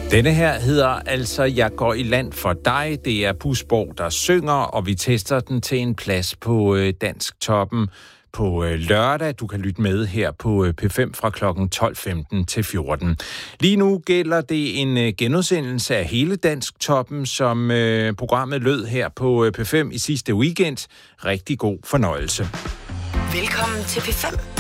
Denne her hedder altså Jeg går i land for dig. Det er Pusborg, der synger, og vi tester den til en plads på Dansktoppen på lørdag. Du kan lytte med her på P5 fra kl. 12.15 til 14. Lige nu gælder det en genudsendelse af hele Dansktoppen, som programmet lød her på P5 i sidste weekend. Rigtig god fornøjelse. Velkommen til P5.